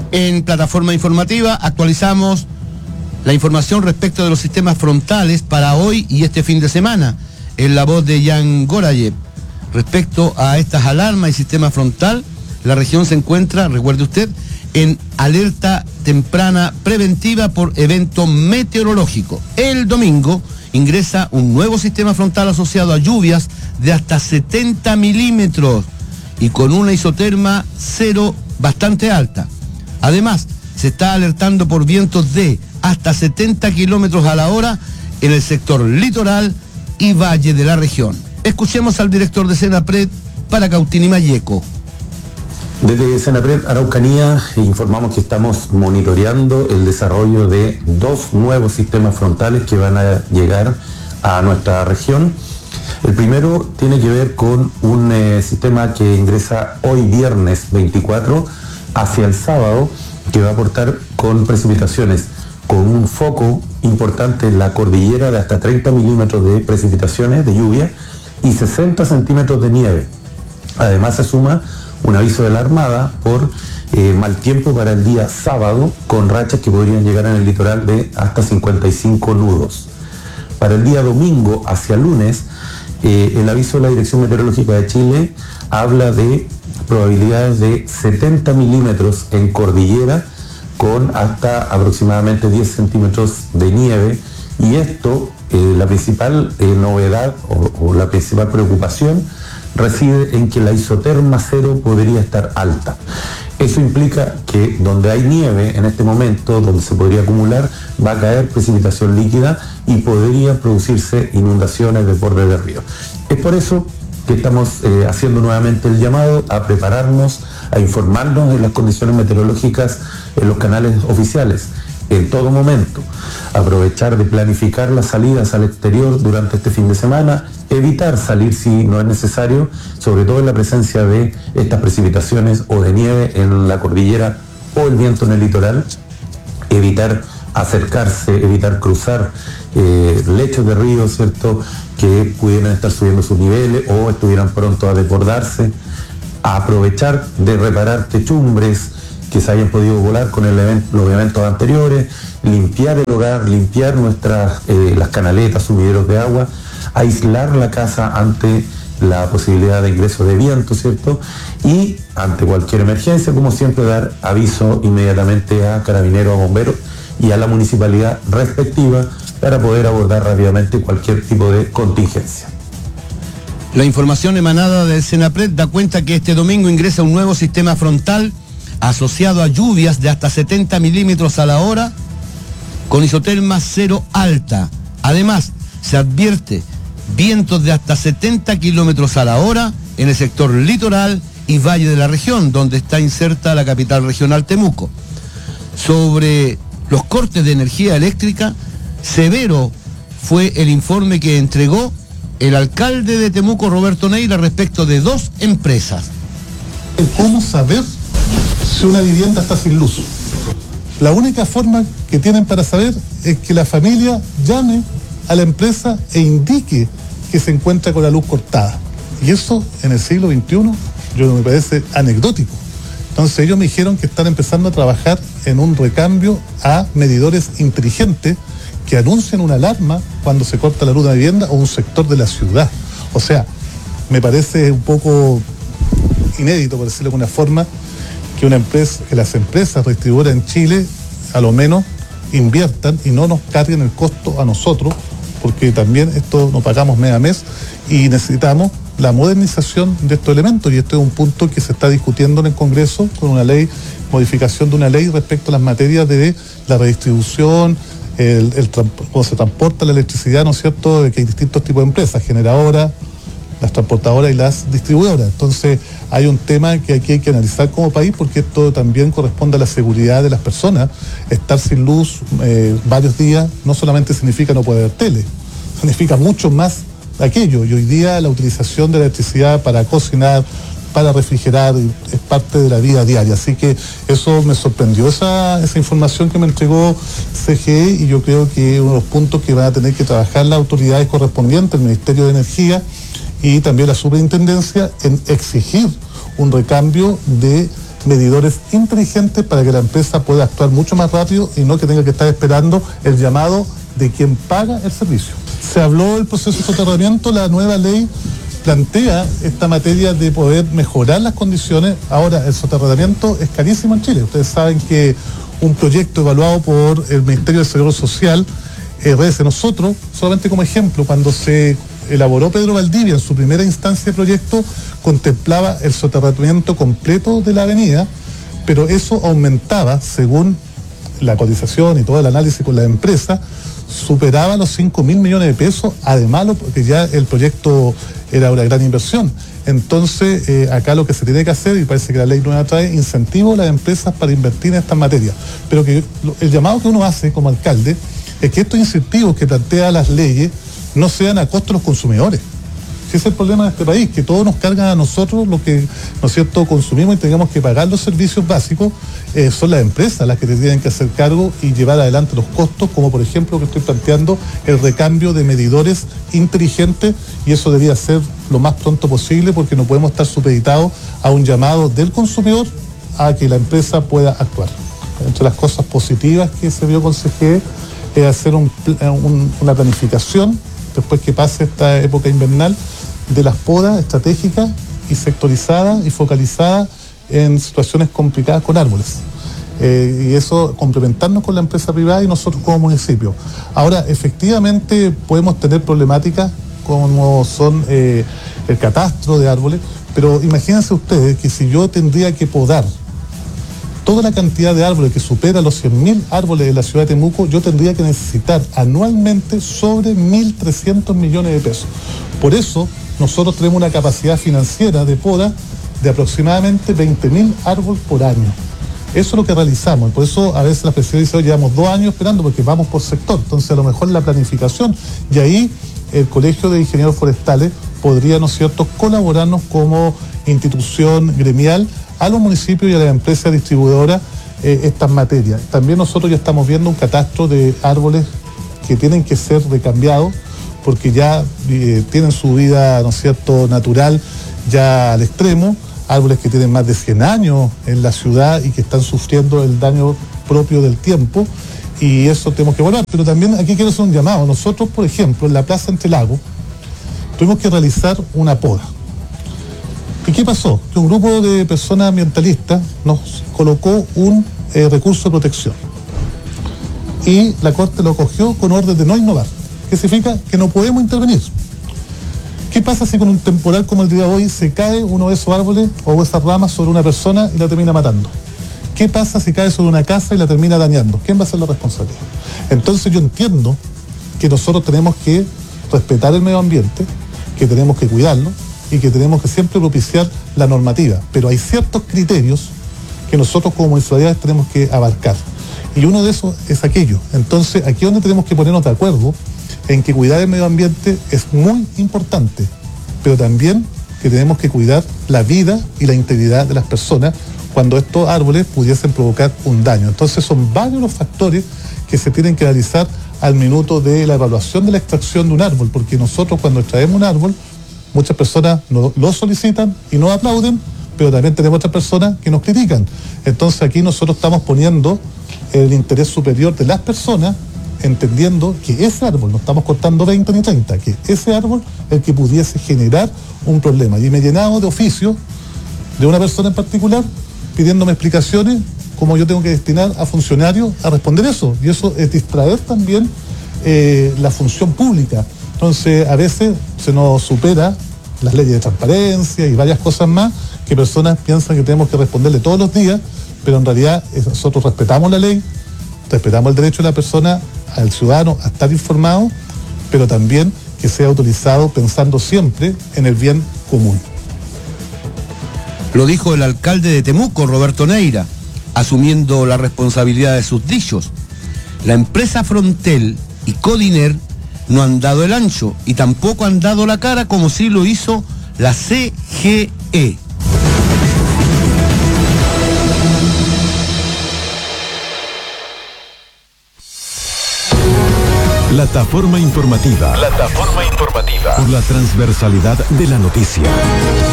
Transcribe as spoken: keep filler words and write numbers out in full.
En plataforma informativa actualizamos la información respecto de los sistemas frontales para hoy y este fin de semana. En la voz de Jan Gorayev. Respecto a estas alarmas y sistema frontal, la región se encuentra, recuerde usted, en alerta temprana preventiva por evento meteorológico. El domingo ingresa un nuevo sistema frontal asociado a lluvias de hasta setenta milímetros y con una isoterma cero bastante alta. Además, se está alertando por vientos de hasta setenta kilómetros a la hora en el sector litoral y valle de la región. Escuchemos al director de Senapred para Cautín y Malleco. Desde Senapred Araucanía informamos que estamos monitoreando el desarrollo de dos nuevos sistemas frontales que van a llegar a nuestra región. El primero tiene que ver con un eh, sistema que ingresa hoy viernes veinticuatro hacia el sábado, que va a aportar con precipitaciones con un foco importante en la cordillera de hasta treinta milímetros de precipitaciones de lluvia y sesenta centímetros de nieve. Además se suma un aviso de la Armada por eh, mal tiempo para el día sábado, con rachas que podrían llegar en el litoral de hasta cincuenta y cinco nudos. Para el día domingo hacia lunes, eh, el aviso de la Dirección Meteorológica de Chile habla de probabilidades de setenta milímetros en cordillera con hasta aproximadamente diez centímetros de nieve, y esto, eh, la principal eh, novedad o, o la principal preocupación reside en que la isoterma cero podría estar alta. Eso implica que donde hay nieve en este momento, donde se podría acumular, va a caer precipitación líquida y podrían producirse inundaciones de borde de río. Es por eso que estamos eh, haciendo nuevamente el llamado a prepararnos, a informarnos de las condiciones meteorológicas en los canales oficiales en todo momento, aprovechar de planificar las salidas al exterior durante este fin de semana, evitar salir si no es necesario, sobre todo en la presencia de estas precipitaciones o de nieve en la cordillera o el viento en el litoral, evitar acercarse, evitar cruzar eh, lechos de río, ¿cierto?, que pudieran estar subiendo sus niveles o estuvieran pronto a desbordarse, a aprovechar de reparar techumbres que se hayan podido volar con el evento, los eventos anteriores, limpiar el hogar, limpiar nuestras eh, las canaletas, sumideros de agua, aislar la casa ante la posibilidad de ingreso de viento, ¿cierto? Y ante cualquier emergencia, como siempre, dar aviso inmediatamente a carabineros, a bomberos y a la municipalidad respectiva para poder abordar rápidamente cualquier tipo de contingencia. La información emanada del Senapred da cuenta que este domingo ingresa un nuevo sistema frontal asociado a lluvias de hasta setenta milímetros a la hora con isoterma cero alta. Además, se advierte vientos de hasta setenta kilómetros a la hora en el sector litoral y valle de la región, donde está inserta la capital regional Temuco. Sobre los cortes de energía eléctrica, severo fue el informe que entregó el alcalde de Temuco, Roberto Neira, respecto de dos empresas. ¿Cómo saber si una vivienda está sin luz? La única forma que tienen para saber es que la familia llame a la empresa e indique que se encuentra con la luz cortada. Y eso en el siglo veintiuno, yo me parece anecdótico. Entonces ellos me dijeron que están empezando a trabajar en un recambio a medidores inteligentes que anuncian una alarma cuando se corta la luz de la vivienda o un sector de la ciudad. O sea, me parece un poco inédito, por decirlo de alguna forma, que una empresa, que las empresas distribuidoras en Chile, a lo menos, inviertan y no nos carguen el costo a nosotros, porque también esto lo pagamos mes a mes y necesitamos la modernización de estos elementos, y este es un punto que se está discutiendo en el Congreso con una ley, modificación de una ley respecto a las materias de la redistribución, el, el cómo se transporta la electricidad, ¿no es cierto?, de que hay distintos tipos de empresas, generadoras, las transportadoras y las distribuidoras. Entonces hay un tema que aquí hay que analizar como país, porque esto también corresponde a la seguridad de las personas. Estar sin luz eh, varios días no solamente significa no poder ver tele, significa mucho más aquello, y hoy día la utilización de la electricidad para cocinar, para refrigerar, es parte de la vida diaria. Así que eso me sorprendió, esa, esa información que me entregó C G E, y yo creo que uno de los puntos que van a tener que trabajar las autoridades correspondientes, el Ministerio de Energía y también la Superintendencia, en exigir un recambio de medidores inteligentes para que la empresa pueda actuar mucho más rápido y no que tenga que estar esperando el llamado de quien paga el servicio. Se habló del proceso de soterramiento, la nueva ley plantea esta materia de poder mejorar las condiciones. Ahora, el soterramiento es carísimo en Chile. Ustedes saben que un proyecto evaluado por el Ministerio de Seguridad Social, R S, nosotros, solamente como ejemplo, cuando se elaboró Pedro Valdivia en su primera instancia de proyecto, contemplaba el soterramiento completo de la avenida, pero eso aumentaba, según la cotización y todo el análisis con la empresa, superaba los cinco mil millones de pesos, además porque ya el proyecto era una gran inversión. Entonces, eh, acá lo que se tiene que hacer, y parece que la ley nueva trae, incentivo a las empresas para invertir en estas materias. Pero que el llamado que uno hace como alcalde es que estos incentivos que plantean las leyes no sean a costo de los consumidores. Ese es el problema de este país, que todos nos cargan a nosotros lo que, ¿no es cierto?, consumimos y tengamos que pagar los servicios básicos. Eh, son las empresas las que tienen que hacer cargo y llevar adelante los costos, como por ejemplo que estoy planteando el recambio de medidores inteligentes, y eso debería ser lo más pronto posible porque no podemos estar supeditados a un llamado del consumidor a que la empresa pueda actuar. Entre las cosas positivas que se vio con C G E es hacer un, un, una planificación después que pase esta época invernal de las podas estratégicas y sectorizadas y focalizadas en situaciones complicadas con árboles. Eh, y eso complementarnos con la empresa privada y nosotros como municipio. Ahora, efectivamente podemos tener problemáticas como son eh, el catastro de árboles, pero imagínense ustedes que si yo tendría que podar toda la cantidad de árboles que supera los cien mil árboles de la ciudad de Temuco, yo tendría que necesitar anualmente sobre mil trescientos millones de pesos. Por eso, nosotros tenemos una capacidad financiera de poda de aproximadamente veinte mil árboles por año. Eso es lo que realizamos. Por eso, a veces la presidencia dice, hoy llevamos dos años esperando porque vamos por sector. Entonces, a lo mejor la planificación. Y ahí, el Colegio de Ingenieros Forestales podría, ¿no es cierto?, colaborarnos como institución gremial a los municipios y a las empresas distribuidoras eh, estas materias. También nosotros ya estamos viendo un catastro de árboles que tienen que ser recambiados porque ya eh, tienen su vida, ¿no es cierto?, natural ya al extremo, árboles que tienen más de cien años en la ciudad y que están sufriendo el daño propio del tiempo, y eso tenemos que evaluar. Pero también aquí quiero hacer un llamado. Nosotros, por ejemplo, en la Plaza Entre Lagos, tuvimos que realizar una poda. ¿Y qué pasó? Que un grupo de personas ambientalistas nos colocó un eh, recurso de protección. Y la Corte lo acogió con orden de no innovar. ¿Qué significa? Que no podemos intervenir. ¿Qué pasa si con un temporal como el día de hoy se cae uno de esos árboles o esas ramas sobre una persona y la termina matando? ¿Qué pasa si cae sobre una casa y la termina dañando? ¿Quién va a ser la responsabilidad? Entonces yo entiendo que nosotros tenemos que respetar el medio ambiente, que tenemos que cuidarlo y que tenemos que siempre propiciar la normativa. Pero hay ciertos criterios que nosotros como municipalidades tenemos que abarcar. Y uno de esos es aquello. Entonces aquí es donde tenemos que ponernos de acuerdo en que cuidar el medio ambiente es muy importante, pero también que tenemos que cuidar la vida y la integridad de las personas cuando estos árboles pudiesen provocar un daño. Entonces son varios los factores que se tienen que analizar al minuto de la evaluación de la extracción de un árbol, porque nosotros cuando extraemos un árbol, muchas personas no, lo solicitan y nos aplauden, pero también tenemos otras personas que nos critican. Entonces aquí nosotros estamos poniendo el interés superior de las personas, entendiendo que ese árbol, no estamos cortando veinte ni treinta, que ese árbol es el que pudiese generar un problema. Y me he llenado de oficios de una persona en particular pidiéndome explicaciones cómo yo tengo que destinar a funcionarios a responder eso. Y eso es distraer también eh, la función pública. Entonces, a veces se nos supera las leyes de transparencia y varias cosas más que personas piensan que tenemos que responderle todos los días, pero en realidad nosotros respetamos la ley, respetamos el derecho de la persona, al ciudadano, a estar informado, pero también que sea utilizado pensando siempre en el bien común. Lo dijo el alcalde de Temuco, Roberto Neira, asumiendo la responsabilidad de sus dichos. La empresa Frontel y Codiner no han dado el ancho y tampoco han dado la cara como sí lo hizo la C G E. Plataforma informativa. Plataforma informativa. Por la transversalidad de la noticia.